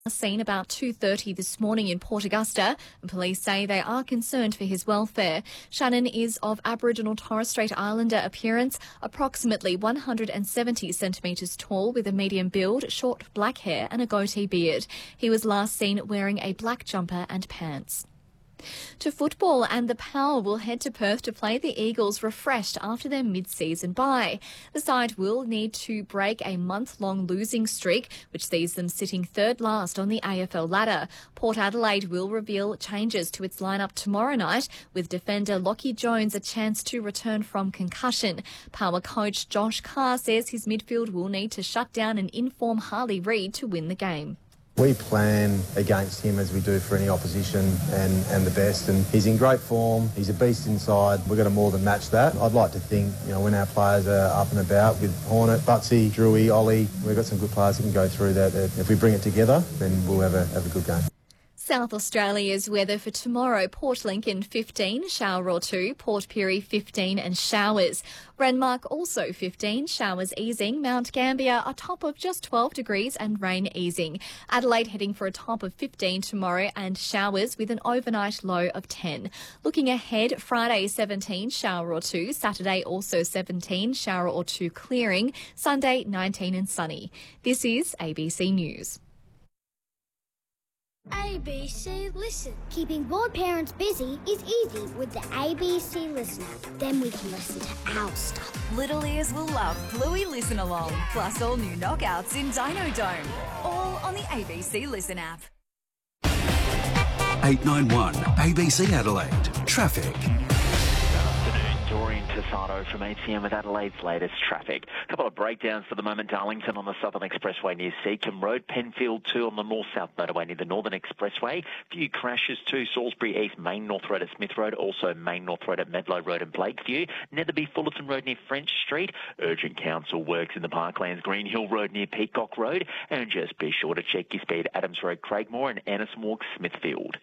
Seen about 2:30 this morning in Port Augusta, and police say they are concerned for his welfare. Shannon is of Aboriginal Torres Strait Islander appearance, approximately 170 centimetres tall with a medium build, short black hair and a goatee beard. He was last seen wearing a black jumper and pants. To football, and the Power will head to Perth to play the Eagles refreshed after their mid-season bye. The side will need to break a month-long losing streak, which sees them sitting third last on the AFL ladder. Port Adelaide will reveal changes to its lineup tomorrow night, with defender Lachie Jones a chance to return from concussion. Power coach Josh Carr says his midfield will need to shut down an in-form Harley Reid to win the game. We plan against him as we do for any opposition and the best, and he's in great form. He's a beast inside. We've got to more than match that. I'd like to think, when our players are up and about with Hornet, Butsy, Drewy, Ollie, we've got some good players that can go through that. If we bring it together, then we'll have a good game. South Australia's weather for tomorrow: Port Lincoln 15, shower or two; Port Pirie 15 and showers. Renmark also 15, showers easing. Mount Gambier a top of just 12 degrees and rain easing. Adelaide heading for a top of 15 tomorrow and showers with an overnight low of 10. Looking ahead, Friday 17, shower or two; Saturday also 17, shower or two clearing; Sunday 19 and sunny. This is ABC News. ABC Listen. Keeping bored parents busy is easy with the ABC Listen app. Then we can listen to our stuff. Little ears will love Bluey Listen Along, plus all new knockouts in Dino Dome. All on the ABC Listen app. 891 ABC Adelaide. Traffic. Dorian Tassano from ATM with Adelaide's latest traffic. A couple of breakdowns for the moment. Darlington on the Southern Expressway near Seacombe Road. Penfield 2 on the North-South motorway near the Northern Expressway. Few crashes too. Salisbury East, Main North Road at Smith Road. Also Main North Road at Medlow Road and Blakeview. Netherby Fullerton Road near French Street. Urgent council works in the Parklands. Green Hill Road near Peacock Road. And just be sure to check your speed. Adams Road, Craigmore, and Anderson Walk, Smithfield.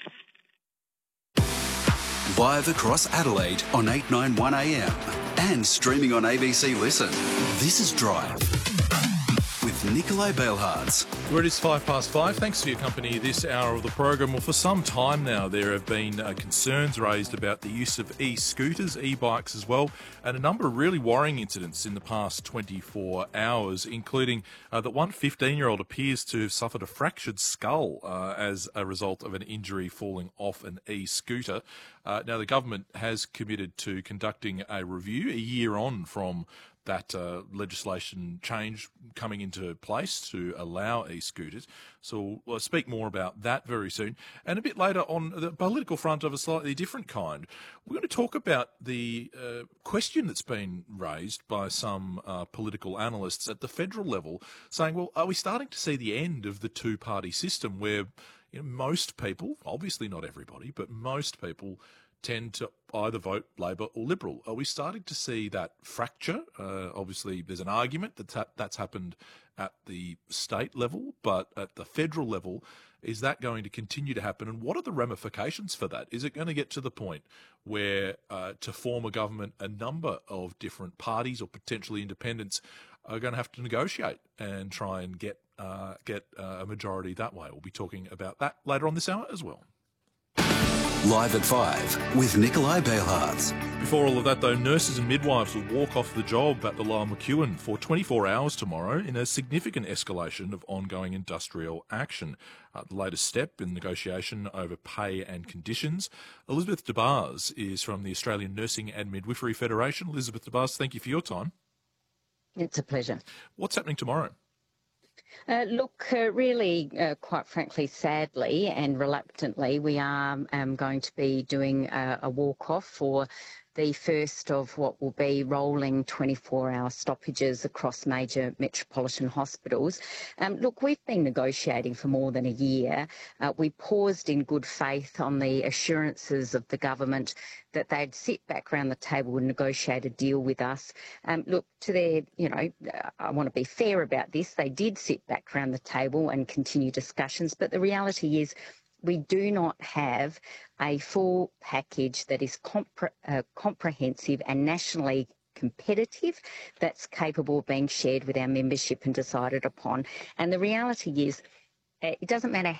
Live across Adelaide on 891am and streaming on ABC Listen. This is Drive with Nikolai Bailhards. Well, it is 5:05. Thanks for your company this hour of the program. Well, for some time now, there have been concerns raised about the use of e-scooters, e-bikes as well, and a number of really worrying incidents in the past 24 hours, including that one 15-year-old appears to have suffered a fractured skull as a result of an injury falling off an e-scooter. Now, the government has committed to conducting a review a year on from that legislation change coming into place to allow e-scooters. So we'll speak more about that very soon. And a bit later on the political front of a slightly different kind, we're going to talk about the question that's been raised by some political analysts at the federal level, saying, well, are we starting to see the end of the two-party system where most people, obviously not everybody, but most people tend to either vote Labor or Liberal? Are we starting to see that fracture? Obviously, there's an argument that that's happened at the state level, but at the federal level, is that going to continue to happen? And what are the ramifications for that? Is it going to get to the point where to form a government, a number of different parties or potentially independents are going to have to negotiate and try and get a majority that way? We'll be talking about that later on this hour as well. Live at 5 with Nikolai Bailhards. Before all of that, though, nurses and midwives will walk off the job at the Lyell McEwen for 24 hours tomorrow in a significant escalation of ongoing industrial action. The latest step in negotiation over pay and conditions. Elizabeth DeBars is from the Australian Nursing and Midwifery Federation. Elizabeth DeBars, thank you for your time. It's a pleasure. What's happening tomorrow? Really, quite frankly, sadly and reluctantly, we are going to be doing a walk-off for the first of what will be rolling 24-hour stoppages across major metropolitan hospitals. We've been negotiating for more than a year. We paused in good faith on the assurances of the government that they'd sit back around the table and negotiate a deal with us. To their, I want to be fair about this, they did sit back around the table and continue discussions, but the reality is we do not have a full package that is comprehensive and nationally competitive that's capable of being shared with our membership and decided upon. And the reality is it doesn't matter